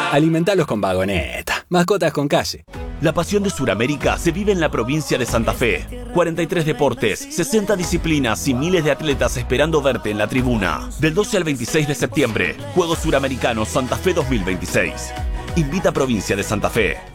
Alimentalos con Vagoneta. Mascotas con calle. La pasión de Sudamérica se vive en la provincia de Santa Fe. 43 deportes, 60 disciplinas y miles de atletas esperando verte en la tribuna. Del 12 al 26 de septiembre, Juegos Suramericanos Santa Fe 2026. Invita a Provincia de Santa Fe.